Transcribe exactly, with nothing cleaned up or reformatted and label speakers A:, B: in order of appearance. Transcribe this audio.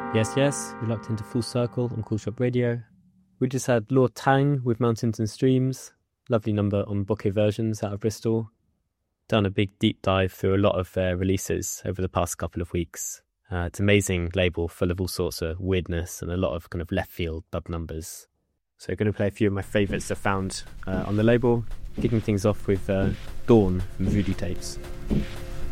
A: Yes, yes, you're locked into Full Circle on Cool Shop Radio. We just had Lord Tang with Mountains and Streams, lovely number on Bokeh Versions out of Bristol. Done a big deep dive through a lot of their releases over the past couple of weeks. Uh, it's an amazing label full of all sorts of weirdness and a lot of kind of left field dub numbers. So I'm going to play a few of my favourites I found uh, on the label, kicking things off with uh, Dawn from Voodoo Tapes.